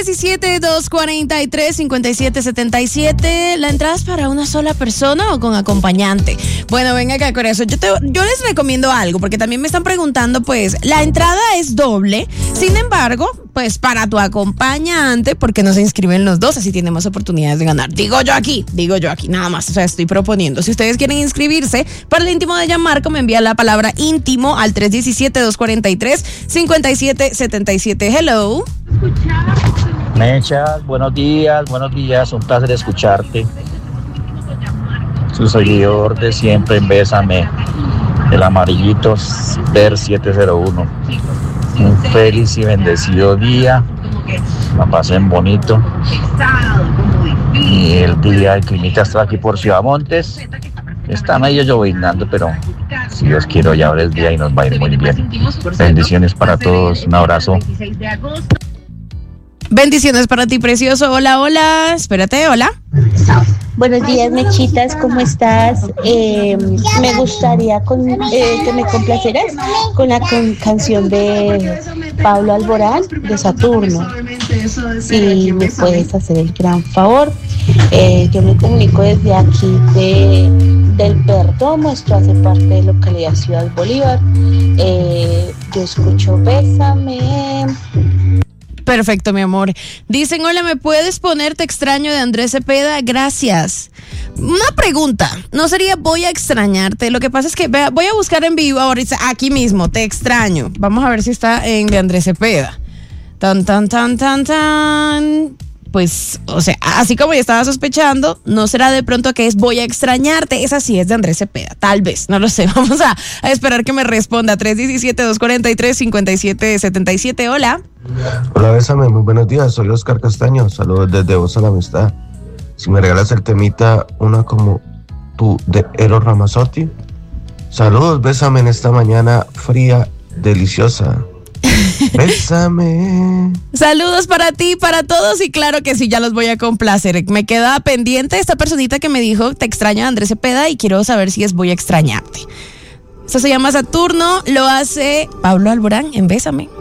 317-243-5777. ¿La entrada es para una sola persona o con acompañante? Bueno, venga acá con eso. Yo les recomiendo algo, porque también me están preguntando, pues, la entrada es doble. Sin embargo, pues, para tu acompañante, porque no se inscriben los dos, así tienen más oportunidades de ganar. Digo yo aquí, nada más. O sea, estoy proponiendo. Si ustedes quieren inscribirse para el íntimo de Gianmarco, me envían la palabra íntimo al 317-243-5777. Hello. Mecha, buenos días, un placer escucharte. Su seguidor de siempre en Bésame, el amarillito Ver 701. Un feliz y bendecido día, la pasen bonito. Y el día el climita está aquí por Ciudad Montes. Están ahí llovinando, pero si Dios quiere ya abre el día y nos va a ir muy bien. Bendiciones para todos, un abrazo. Bendiciones para ti, precioso. Hola, espérate, hola. Buenos días, Mechitas, ¿cómo estás? Me gustaría que me complaceras con la canción de Pablo Alborán, de Saturno. Si me puedes hacer el gran favor. Yo me comunico desde aquí del Perdomo, esto hace parte de la localidad Ciudad Bolívar. Yo escucho Bésame. Perfecto, mi amor. Dicen, hola, ¿me puedes poner Te extraño de Andrés Cepeda? Gracias. Una pregunta, ¿no sería Voy a extrañarte? Lo que pasa es que voy a buscar en vivo ahora, aquí mismo, Te extraño. Vamos a ver si está en de Andrés Cepeda. Tan. Pues, o sea, así como yo estaba sospechando, no será de pronto que es Voy a extrañarte. Esa sí es de Andrés Cepeda, tal vez, no lo sé. Vamos a esperar que me responda. 317-243-5777. Hola. Hola, Bésame, muy buenos días. Soy Oscar Castaño. Saludos desde Voz a la Amistad. Si me regalas el temita, una como tú de Eros Ramazzotti. Saludos, Bésame en esta mañana fría, deliciosa. Bésame. Saludos para ti, para todos, y claro que sí, ya los voy a complacer. Me queda pendiente esta personita que me dijo Te extraño de Andrés Cepeda y quiero saber si es Voy a extrañarte. Esto se llama Saturno, lo hace Pablo Alborán en Bésame.